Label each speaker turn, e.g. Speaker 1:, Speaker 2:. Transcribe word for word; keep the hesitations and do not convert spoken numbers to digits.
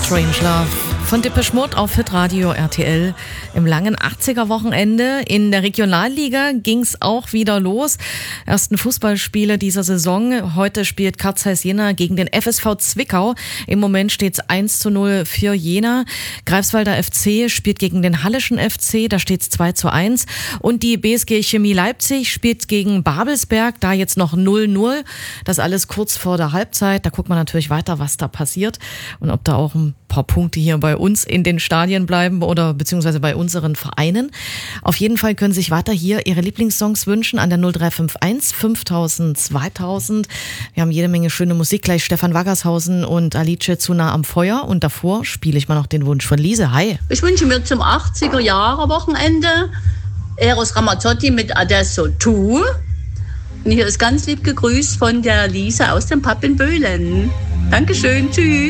Speaker 1: Strangelove von Depeche Mode auf Hitradio R T L. Im langen achtziger-Wochenende in der Regionalliga ging es auch wieder los. Ersten Fußballspiele dieser Saison. Heute spielt Carl Jena gegen den F S V Zwickau. Im Moment steht es eins zu null für Jena. Greifswalder F C spielt gegen den Halleschen F C. Da steht es zwei zu eins. Und die B S G Chemie Leipzig spielt gegen Babelsberg. Da jetzt noch null null. Das alles kurz vor der Halbzeit. Da guckt man natürlich weiter, was da passiert. Und ob da auch ein paar Punkte hier bei uns in den Stadien bleiben oder beziehungsweise bei unseren Vereinen. Auf jeden Fall können Sie sich weiter hier Ihre Lieblingssongs wünschen an der null drei fünf eins fünftausend zweitausend. Wir haben jede Menge schöne Musik. Gleich Stefan Waggershausen und Alice zu nah am Feuer. Und davor spiele ich mal noch den Wunsch von Lise. Hi.
Speaker 2: Ich wünsche mir zum achtziger-Jahre-Wochenende Eros Ramazzotti mit Adesso Tu. Und hier ist ganz lieb gegrüßt von der Lise aus dem Pub in Böhlen. Dankeschön, tschüss.